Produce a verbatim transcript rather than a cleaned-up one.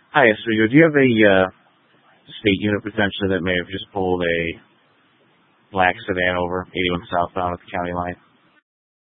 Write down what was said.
Hi, Oswego. Do you have a uh, state unit potentially that may have just pulled a black sedan over eighty-one southbound at the county line?